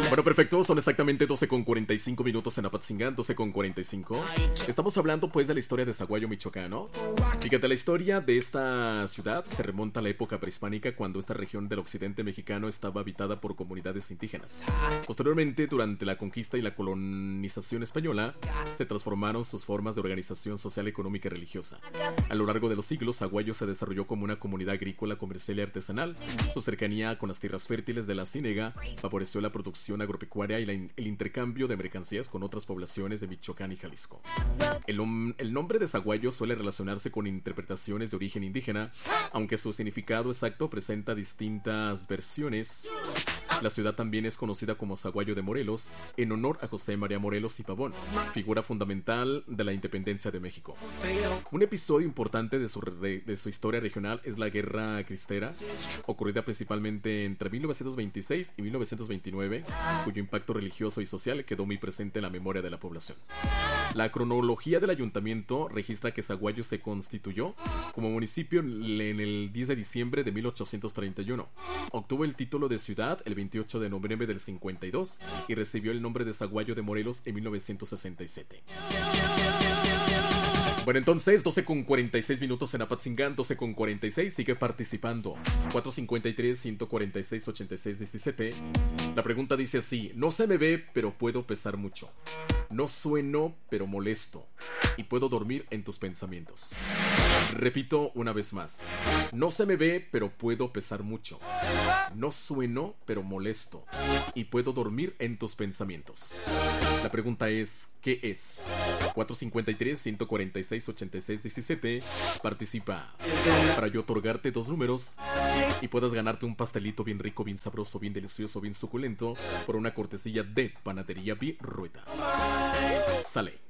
Bueno, perfecto, son exactamente 12:45 minutos en Apatzingán, 12:45. Estamos hablando pues de la historia de Zaguayo, Michoacán, ¿no? Fíjate, la historia de esta ciudad se remonta a la época prehispánica, cuando esta región del occidente mexicano estaba habitada por comunidades indígenas. Posteriormente, durante la conquista y la colonización española, se transformaron sus formas de organización social, económica y religiosa. A lo largo de los siglos, Zaguayo se desarrolló como una comunidad agrícola, comercial y artesanal. Su cercanía con las tierras fértiles de la Ciénega favoreció la producción agropecuaria y el intercambio de mercancías con otras poblaciones de Michoacán y Jalisco. El nombre de Zaguayo suele relacionarse con interpretaciones de origen indígena, aunque su significado exacto presenta distintas versiones. La ciudad también es conocida como Zaguayo de Morelos, en honor a José María Morelos y Pavón, figura fundamental de la independencia de México. Un episodio importante de su historia regional es la Guerra Cristera, ocurrida principalmente entre 1926 y 1929, cuyo impacto religioso y social quedó muy presente en la memoria de la población. La cronología del ayuntamiento registra que Zaguayo se constituyó como municipio en el 10 de diciembre de 1831. Obtuvo el título de ciudad el 28 de noviembre del 52 y recibió el nombre de Zaguayo de Morelos en 1967. Bueno, entonces, 12:46 minutos en Apatzingán, 12:46, sigue participando. 453-146-8617. La pregunta dice así: no se me ve, pero puedo pesar mucho. No sueno, pero molesto. Y puedo dormir en tus pensamientos. Repito una vez más. No se me ve, pero puedo pesar mucho. No sueno, pero molesto. Y puedo dormir en tus pensamientos. La pregunta es, ¿qué es? 453-146-8617. Participa para yo otorgarte 2 números y puedas ganarte un pastelito bien rico, bien sabroso, bien delicioso, bien suculento por una cortesía de Panadería Virrueta. Sale.